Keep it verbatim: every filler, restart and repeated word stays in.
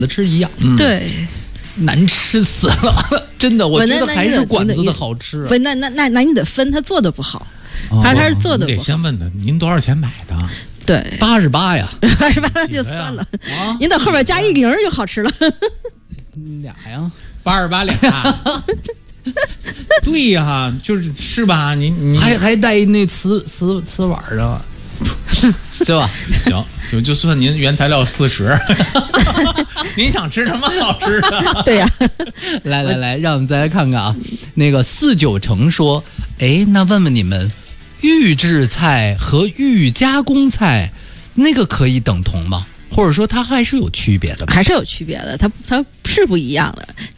吃一样， 嗯、 对， 难吃死了，真的，我觉得还是馆子的好吃。 不，那那那那你得分他做的不好，他他是做的不好。 你得先问他，您多少钱买的？ 对， 八十八呀， 八十八那就算了，啊、您等后边加一零就好吃了。 俩呀， 八十八俩。对呀、啊，就是是吧？你你还还带那瓷瓷瓷碗的。是吧？ 行，就就算您原材料四十，您想吃什么好吃的？ 对呀、啊， 来来来，让我们再来看看啊。那个四九成说，哎，那问问你们，预制菜和预加工菜那个可以等同吗？或者说它还是有区别的吗？ 还是有区别的，它它是不一样的。